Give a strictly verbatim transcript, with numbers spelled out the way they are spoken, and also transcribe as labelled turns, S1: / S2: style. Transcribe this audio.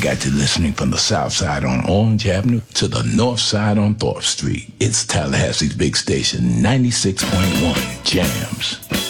S1: got you listening from the south side on Orange Avenue to the north side on Thorpe Street. It's Tallahassee's big station, ninety-six point one Jams.